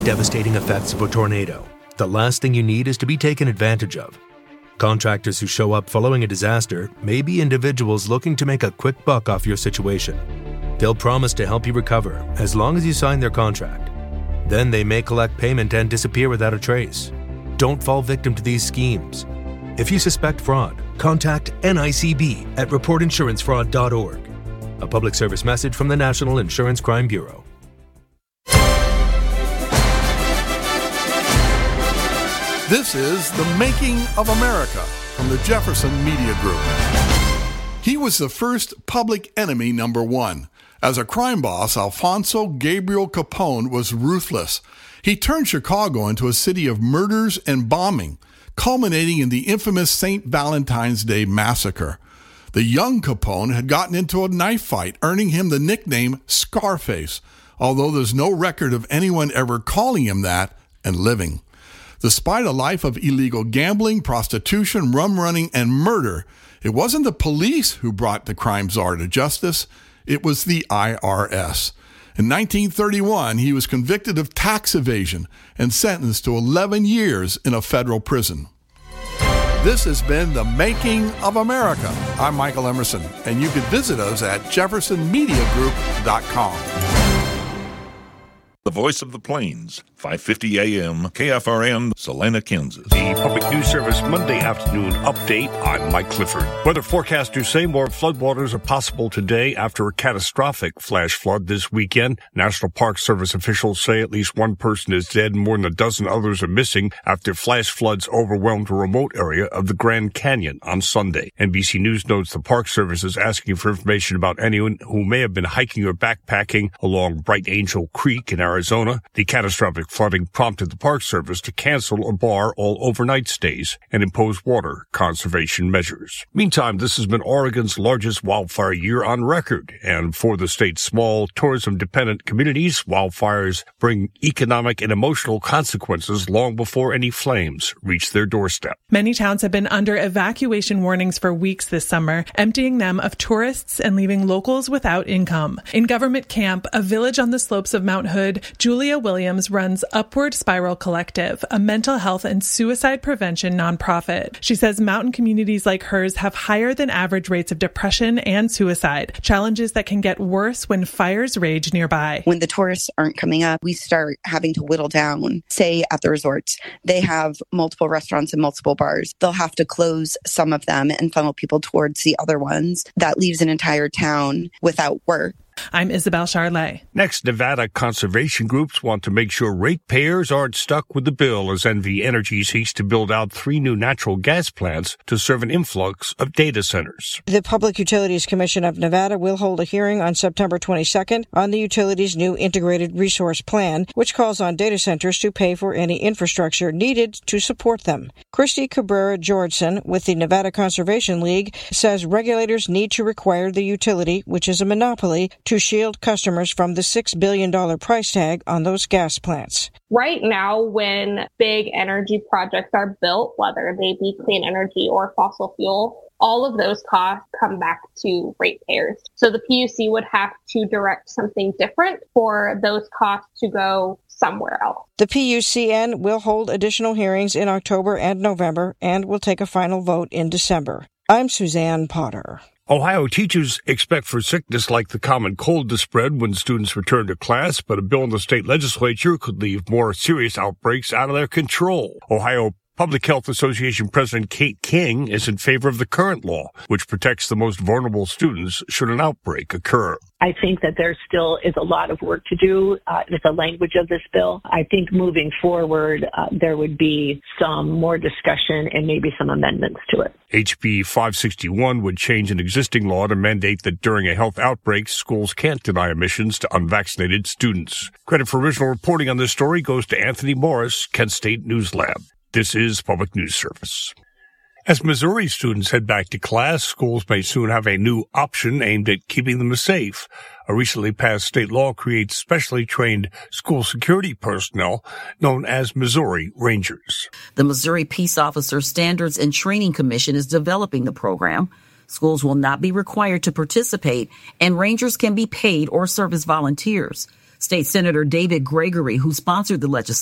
Devastating effects of a tornado. The last thing you need is to be taken advantage of. Contractors who show up following a disaster may be individuals looking to make a quick buck off your situation. They'll promise to help you recover as long as you sign their contract. Then they may collect payment and disappear without a trace. Don't fall victim to these schemes. If you suspect fraud, contact NICB at reportinsurancefraud.org. A public service message from the National Insurance Crime Bureau. This is The Making of America from the Jefferson Media Group. He was the first public enemy number one. As a crime boss, Alfonso Gabriel Capone was ruthless. He turned Chicago into a city of murders and bombing, culminating in the infamous St. Valentine's Day Massacre. The young Capone had gotten into a knife fight, earning him the nickname Scarface, although there's no record of anyone ever calling him that and living. Despite a life of illegal gambling, prostitution, rum running, and murder, it wasn't the police who brought the crime czar to justice. It was the IRS. In 1931, he was convicted of tax evasion and sentenced to 11 years in a federal prison. This has been The Making of America. I'm Michael Emerson, and you can visit us at jeffersonmediagroup.com. The Voice of the Plains, 550 AM, KFRN, Salina, Kansas. The Public News Service Monday afternoon update. I'm Mike Clifford. Weather forecasters say more floodwaters are possible today after a catastrophic flash flood this weekend. National Park Service officials say at least one person is dead and more than a dozen others are missing after flash floods overwhelmed a remote area of the Grand Canyon on Sunday. NBC News notes the Park Service is asking for information about anyone who may have been hiking or backpacking along Bright Angel Creek in Arizona. The catastrophic flooding prompted the Park Service to cancel or bar all overnight stays and impose water conservation measures. Meantime, this has been Oregon's largest wildfire year on record, and for the state's small tourism-dependent communities, wildfires bring economic and emotional consequences long before any flames reach their doorstep. Many towns have been under evacuation warnings for weeks this summer, emptying them of tourists and leaving locals without income. In Government Camp, a village on the slopes of Mount Hood, Julia Williams runs Upward Spiral Collective, a mental health and suicide prevention nonprofit. She says mountain communities like hers have higher than average rates of depression and suicide, challenges that can get worse when fires rage nearby. When the tourists aren't coming up, we start having to whittle down. Say at the resorts, they have multiple restaurants and multiple bars. They'll have to close some of them and funnel people towards the other ones. That leaves an entire town without work. I'm Isabel Charlet. Next, Nevada conservation groups want to make sure ratepayers aren't stuck with the bill as NV Energy seeks to build out 3 new natural gas plants to serve an influx of data centers. The Public Utilities Commission of Nevada will hold a hearing on September 22nd on the utility's new integrated resource plan, which calls on data centers to pay for any infrastructure needed to support them. Christy Cabrera-Georgeson with the Nevada Conservation League says regulators need to require the utility, which is a monopoly, to shield customers from the $6 billion price tag on those gas plants. Right now, when big energy projects are built, whether they be clean energy or fossil fuel, all of those costs come back to ratepayers. So the PUC would have to direct something different for those costs to go somewhere else. The PUCN will hold additional hearings in October and November and will take a final vote in December. I'm Suzanne Potter. Ohio teachers expect for sickness like the common cold to spread when students return to class, but a bill in the state legislature could leave more serious outbreaks out of their control. Ohio Public Health Association President Kate King is in favor of the current law, which protects the most vulnerable students should an outbreak occur. I think that there still is a lot of work to do with the language of this bill. I think moving forward, there would be some more discussion and maybe some amendments to it. HB 561 would change an existing law to mandate that during a health outbreak, schools can't deny admissions to unvaccinated students. Credit for original reporting on this story goes to Anthony Morris, Kent State News Lab. This is Public News Service. As Missouri students head back to class, schools may soon have a new option aimed at keeping them safe. A recently passed state law creates specially trained school security personnel known as Missouri Rangers. The Missouri Peace Officer Standards and Training Commission is developing the program. Schools will not be required to participate, and Rangers can be paid or serve as volunteers. State Senator David Gregory, who sponsored the legislation,